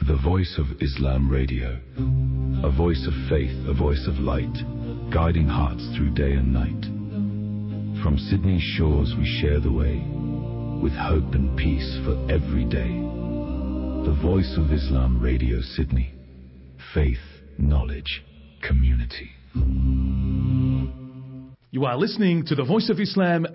The Voice of Islam Radio. A voice of faith, a voice of light, guiding hearts through day and night. From Sydney's shores we share the way, with hope and peace for every day. The Voice of Islam Radio Sydney. Faith, knowledge, community. You are listening to the Voice of Islam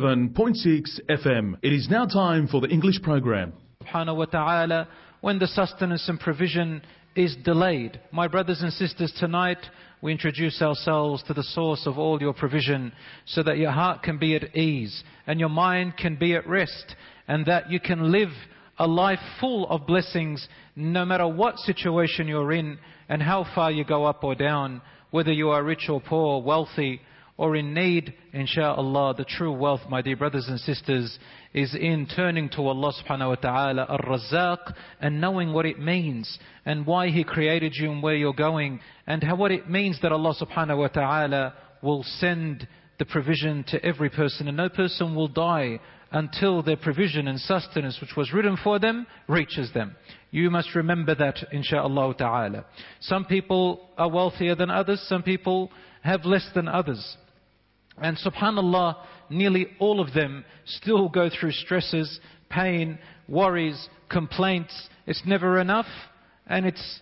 87.6 FM. It is now time for the English program. Subhanahu wa ta'ala, when the sustenance and provision is delayed. My brothers and sisters, tonight we introduce ourselves to the source of all your provision so that your heart can be at ease and your mind can be at rest, and that you can live a life full of blessings no matter what situation you're in and how far you go up or down, whether you are rich or poor, wealthy or in need. Insha'Allah, the true wealth, my dear brothers and sisters, is in turning to Allah subhanahu wa ta'ala, Ar-Razzaq, and knowing what it means and why He created you and where you're going, and what it means that Allah subhanahu wa ta'ala will send the provision to every person, and no person will die until their provision and sustenance which was written for them reaches them. You must remember that, insha'Allah ta'ala. Some people are wealthier than others, some people have less than others. And subhanallah, nearly all of them still go through stresses, pain, worries, complaints. It's never enough, and it's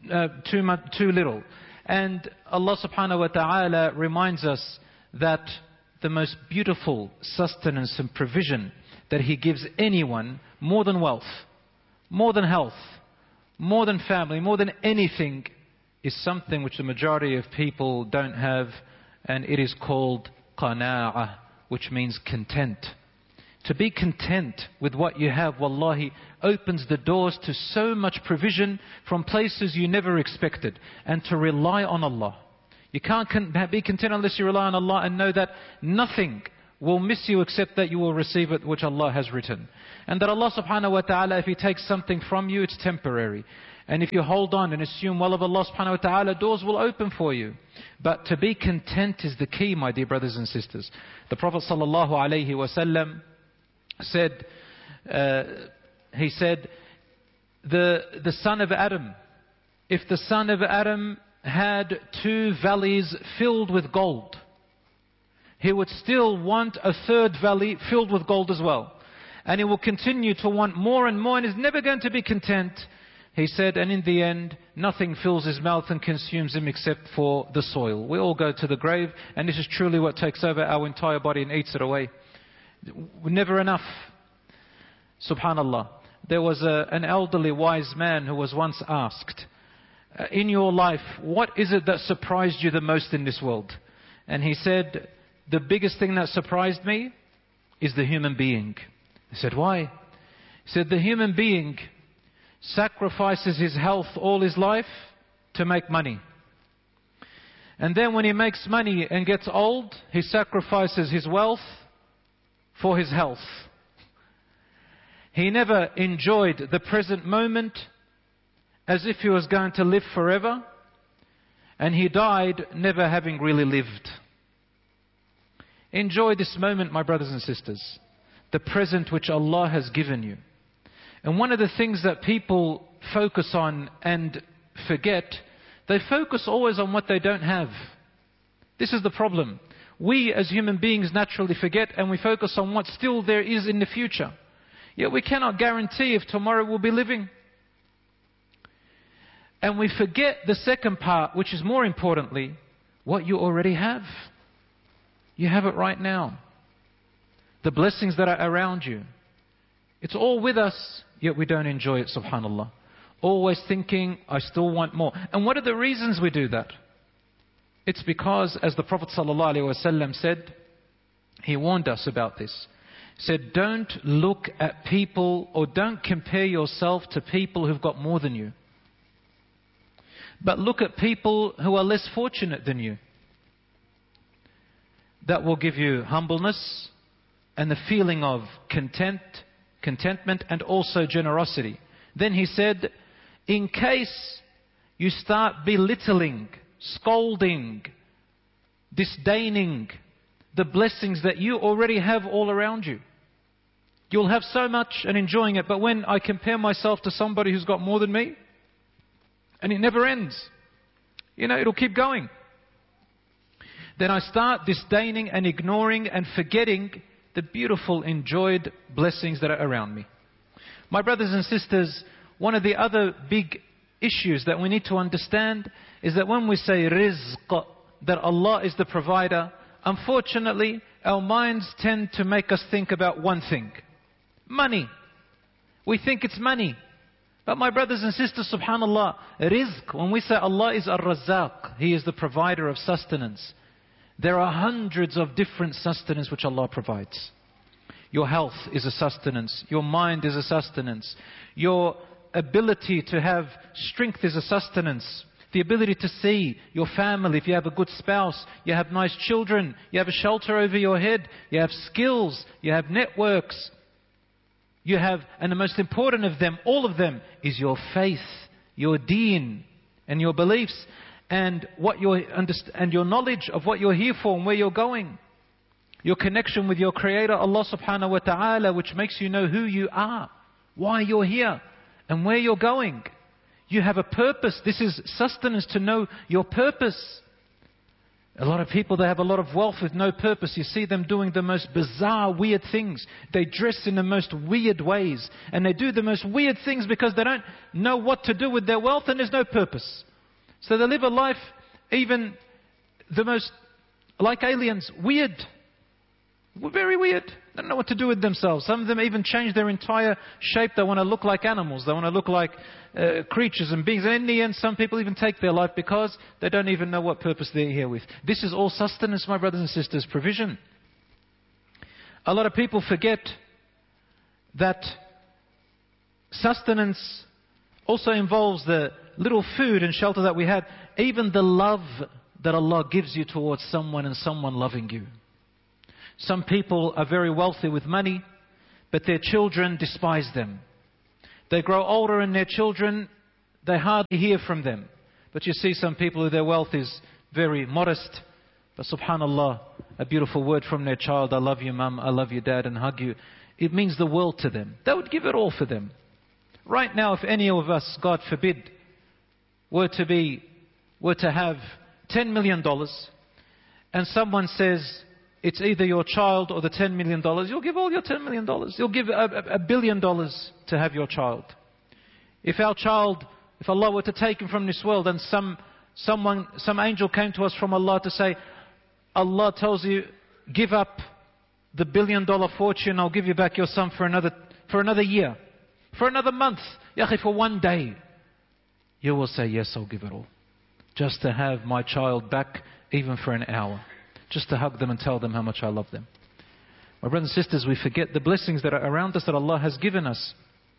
too little. And Allah subhanahu wa ta'ala reminds us that the most beautiful sustenance and provision that He gives anyone, more than wealth, more than health, more than family, more than anything, is something which the majority of people don't have, and it is called qana'ah, which means content. To be content with what you have, wallahi, opens the doors to so much provision from places you never expected, and to rely on Allah. You can't be content unless you rely on Allah and know that nothing will miss you except that you will receive it which Allah has written. And that Allah subhanahu wa ta'ala, if He takes something from you, it's temporary. And if you hold on and assume well of Allah subhanahu wa ta'ala, doors will open for you. But to be content is the key, my dear brothers and sisters. The Prophet sallallahu alaihi wasallam said, he said, the son of Adam, if the son of Adam had 2 valleys filled with gold, he would still want a 3rd valley filled with gold as well. And he will continue to want more and more and is never going to be content. He said, and in the end, nothing fills his mouth and consumes him except for the soil. We all go to the grave, and this is truly what takes over our entire body and eats it away. Never enough. Subhanallah. There was an elderly wise man who was once asked, in your life, what is it that surprised you the most in this world? And he said, the biggest thing that surprised me is the human being. He said, why? He said, the human being sacrifices his health all his life to make money. And then when he makes money and gets old, he sacrifices his wealth for his health. He never enjoyed the present moment as if he was going to live forever, and he died never having really lived. Enjoy this moment, my brothers and sisters, the present which Allah has given you. And one of the things that people focus on and forget, they focus always on what they don't have. This is the problem. We as human beings naturally forget, and we focus on what still there is in the future. Yet we cannot guarantee if tomorrow we'll be living. And we forget the second part, which is more importantly, what you already have. You have it right now. The blessings that are around you. It's all with us, yet we don't enjoy it, subhanallah. Always thinking, I still want more. And what are the reasons we do that? It's because, as the Prophet ﷺ said, he warned us about this. He said, don't look at people, or don't compare yourself to people who've got more than you. But look at people who are less fortunate than you. That will give you humbleness and the feeling of contentment and also generosity. Then he said, in case you start belittling, scolding, disdaining the blessings that you already have all around you, you'll have so much and enjoying it, but when I compare myself to somebody who's got more than me, And it never ends. It'll keep going. Then I start disdaining and ignoring and forgetting the beautiful, enjoyed blessings that are around me. My brothers and sisters, one of the other big issues that we need to understand is that when we say rizq, that Allah is the provider, unfortunately, our minds tend to make us think about one thing. Money. We think it's money. But my brothers and sisters, subhanallah, rizq, when we say Allah is ar-Razzaq, He is the provider of sustenance. There are hundreds of different sustenance which Allah provides. Your health is a sustenance. Your mind is a sustenance. Your ability to have strength is a sustenance. The ability to see your family, if you have a good spouse, you have nice children, you have a shelter over your head, you have skills, you have networks. You have, and the most important of them, all of them, is your faith, your deen, and your beliefs, and your knowledge of what you're here for and where you're going. Your connection with your Creator, Allah subhanahu wa ta'ala, which makes you know who you are, why you're here, and where you're going. You have a purpose. This is sustenance, to know your purpose. A lot of people, they have a lot of wealth with no purpose. You see them doing the most bizarre, weird things. They dress in the most weird ways. And they do the most weird things because they don't know what to do with their wealth and there's no purpose. So they live a life even the most, like aliens, weird. Very weird. They don't know what to do with themselves. Some of them even change their entire shape. They want to look like animals. They want to look like creatures and beings. And in the end, some people even take their life because they don't even know what purpose they're here with. This is all sustenance, my brothers and sisters, provision. A lot of people forget that sustenance also involves the little food and shelter that we had. Even the love that Allah gives you towards someone and someone loving you. Some people are very wealthy with money, but their children despise them. They grow older and their children, they hardly hear from them. But you see some people who their wealth is very modest. But subhanallah, a beautiful word from their child, I love you mum, I love you dad, and hug you. It means the world to them. They would give it all for them. Right now, if any of us, God forbid, were to have $10 million, and someone says, it's either your child or the $10 million. You'll give all your $10 million. You'll give $1 billion to have your child. If Allah were to take him from this world and some angel came to us from Allah to say, Allah tells you, give up the $1 billion fortune, I'll give you back your son for another year, for another month, for one day. You will say, yes, I'll give it all. Just to have my child back, even for an hour. Just to hug them and tell them how much I love them. My brothers and sisters, we forget the blessings that are around us that Allah has given us.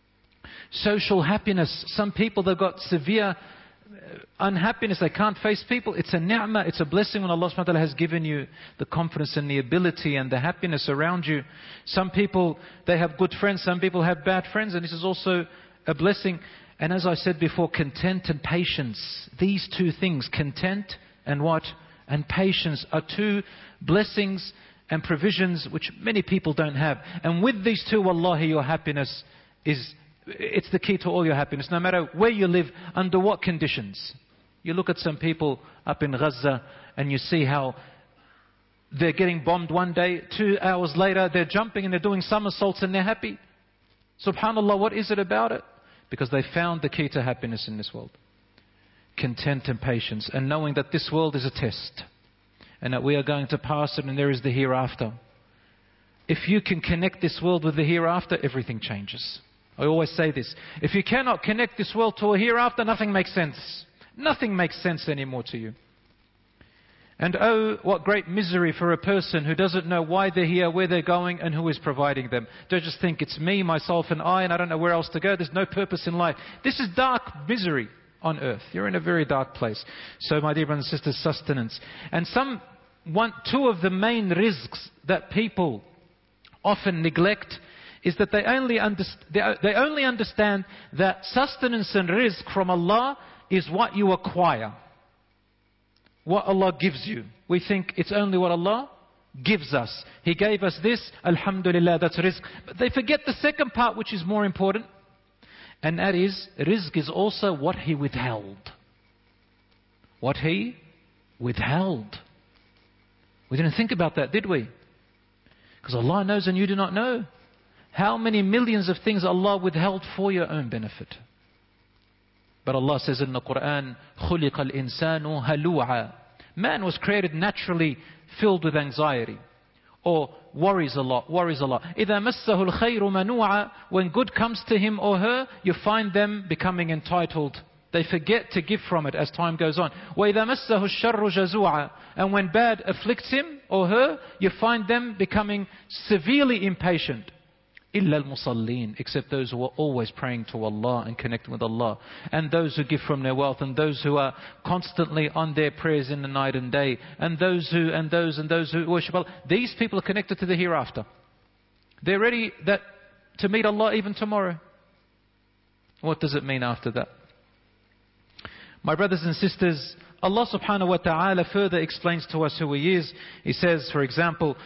Social happiness. Some people, they've got severe unhappiness. They can't face people. It's a ni'mah. It's a blessing when Allah subhanahu wa ta'ala has given you the confidence and the ability and the happiness around you. Some people, they have good friends. Some people have bad friends. And this is also a blessing. And as I said before, content and patience. These two things, content and what? And patience, are two blessings and provisions which many people don't have. And with these two, wallahi, your happiness it's the key to all your happiness. No matter where you live, under what conditions. You look at some people up in Gaza and you see how they're getting bombed one day, 2 hours later they're jumping and they're doing somersaults and they're happy. Subhanallah, what is it about it? Because they found the key to happiness in this world. Content and patience, and knowing that this world is a test and that we are going to pass it and there is the hereafter. If you can connect this world with the hereafter, everything changes. I always say this. If you cannot connect this world to a hereafter, nothing makes sense. Nothing makes sense anymore to you. And oh, what great misery for a person who doesn't know why they're here, where they're going, and who is providing them. Don't just think it's me, myself, and I don't know where else to go. There's no purpose in life. This is dark misery on earth. You're in a very dark place. So my dear brothers and sisters, sustenance. And two of the main rizqs that people often neglect is that they only understand that sustenance and rizq from Allah is what you acquire. What Allah gives you. We think it's only what Allah gives us. He gave us this, alhamdulillah, that's rizq. But they forget the second part, which is more important. And that is, rizq is also what He withheld. what He withheld. We didn't think about that, did we? Because Allah knows and you do not know. How many millions of things Allah withheld for your own benefit. But Allah says in the Quran, خُلِقَ الْإِنسَانُ هَلُوعًا. Man was created naturally filled with anxiety. Or worries a lot. إِذَا مَسَّهُ الْخَيْرُ مَنُوعًا. When good comes to him or her, you find them becoming entitled. They forget to give from it as time goes on. وَإِذَا مَسَّهُ الشَّرُّ جَزُوعًا. And when bad afflicts him or her, you find them becoming severely impatient. إِلَّا الْمُصَلِّينَ. Except those who are always praying to Allah and connecting with Allah. And those who give from their wealth. And those who are constantly on their prayers in the night and day. And those who worship Allah. These people are connected to the hereafter. They're ready to meet Allah even tomorrow. What does it mean after that? My brothers and sisters, Allah subhanahu wa ta'ala further explains to us who He is. He says, for example,